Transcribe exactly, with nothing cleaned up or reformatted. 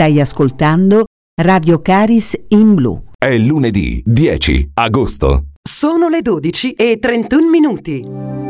Stai ascoltando Radio Caris in Blu. È lunedì dieci agosto. Sono le dodici e trentuno minuti.